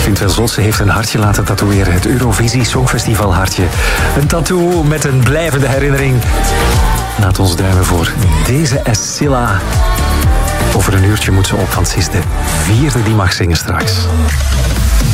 Sint-Wel Zotse heeft een hartje laten tatoeëren. Het Eurovisie Songfestival hartje. Een tattoo met een blijvende herinnering. Laat ons duimen voor deze Escilla. Over een uurtje moet ze op, want ze is de vierde die mag zingen straks.